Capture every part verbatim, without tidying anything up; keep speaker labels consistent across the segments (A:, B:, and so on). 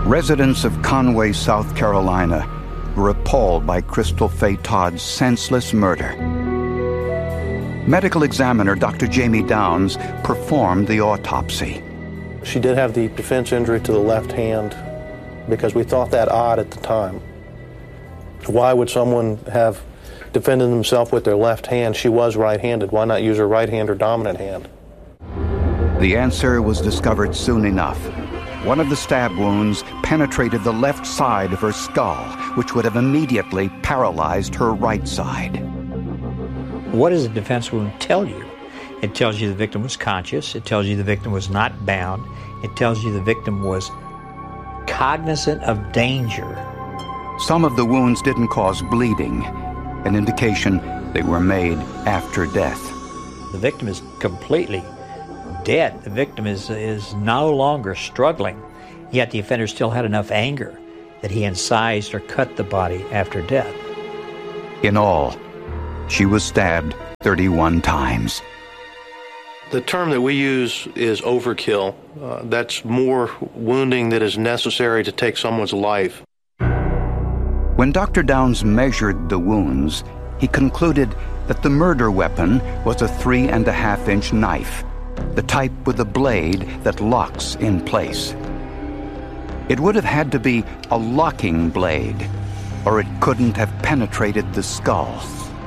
A: Residents of Conway, South Carolina, were appalled by Crystal Faye Todd's senseless murder. Medical examiner Doctor Jamie Downs performed the autopsy.
B: She did have the defense injury to the left hand because we thought that odd at the time. Why would someone have defended themselves with their left hand? She was right-handed. Why not use her right hand or dominant hand?
A: The answer was discovered soon enough. One of the stab wounds penetrated the left side of her skull, which would have immediately paralyzed her right side.
C: What does a defense wound tell you? It tells you the victim was conscious. It tells you the victim was not bound. It tells you the victim was cognizant of danger.
A: Some of the wounds didn't cause bleeding, an indication they were made after death.
C: The victim is completely dead. The victim is, is no longer struggling, yet the offender still had enough anger that he incised or cut the body after death.
A: In all, she was stabbed thirty-one times.
B: The term that we use is overkill. Uh, that's more wounding that is necessary to take someone's life.
A: When Doctor Downs measured the wounds, he concluded that the murder weapon was a three and a half inch knife, the type with a blade that locks in place. It would have had to be a locking blade, or it couldn't have penetrated the skull.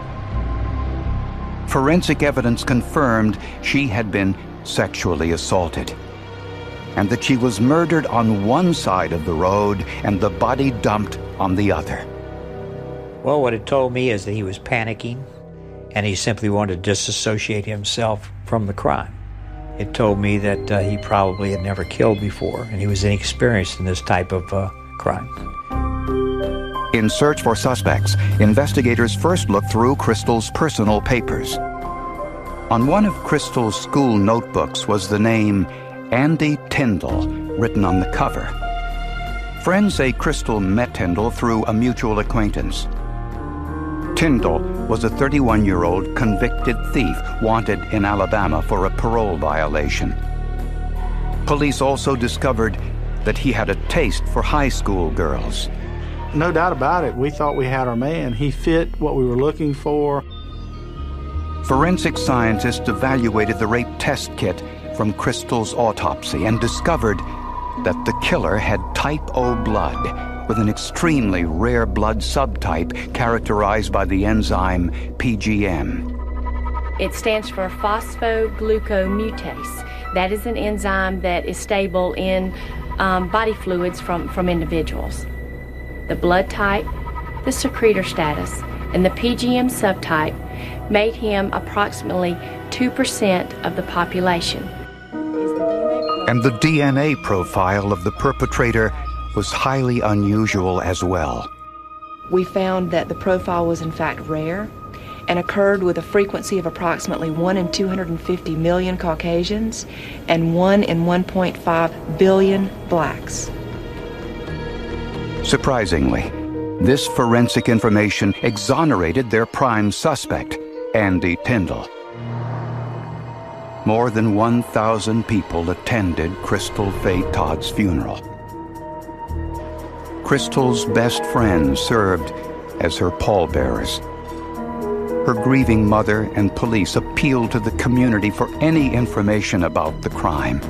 A: Forensic evidence confirmed she had been sexually assaulted, and that she was murdered on one side of the road and the body dumped on the other.
C: Well, what it told me is that he was panicking, and he simply wanted to disassociate himself from the crime. It told me that uh, he probably had never killed before, and he was inexperienced in this type of uh, crime.
A: In search for suspects, investigators first looked through Crystal's personal papers. On one of Crystal's school notebooks was the name Andy Tyndall written on the cover. Friends say Crystal met Tyndall through a mutual acquaintance. Tyndall was a thirty-one-year-old convicted thief wanted in Alabama for a parole violation. Police also discovered that he had a taste for high school girls.
D: No doubt about it. We thought we had our man. He fit what we were looking for.
A: Forensic scientists evaluated the rape test kit from Crystal's autopsy and discovered that the killer had type O blood with an extremely rare blood subtype characterized by the enzyme P G M.
E: It stands for phosphoglucomutase. That is an enzyme that is stable in um, body fluids from, from individuals. The blood type, the secretor status, and the P G M subtype made him approximately two percent of the population.
A: And the D N A profile of the perpetrator was highly unusual as well.
F: We found that the profile was in fact rare and occurred with a frequency of approximately one in two hundred fifty million Caucasians and one in one point five billion blacks.
A: Surprisingly, this forensic information exonerated their prime suspect, Andy Tyndall. More than one thousand people attended Crystal Faye Todd's funeral. Crystal's best friends served as her pallbearers. Her grieving mother and police appealed to the community for any information about the crime.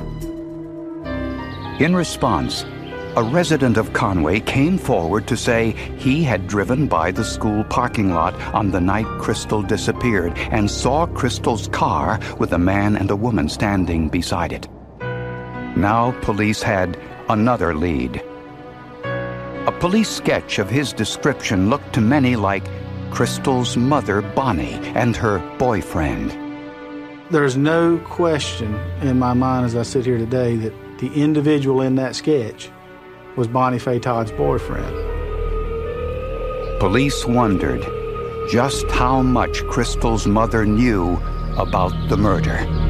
A: In response, a resident of Conway came forward to say he had driven by the school parking lot on the night Crystal disappeared and saw Crystal's car with a man and a woman standing beside it. Now police had another lead. A police sketch of his description looked to many like Crystal's mother, Bonnie, and her boyfriend.
D: There's no question in my mind as I sit here today that the individual in that sketch was Bonnie Faye Todd's boyfriend.
A: Police wondered just how much Crystal's mother knew about the murder.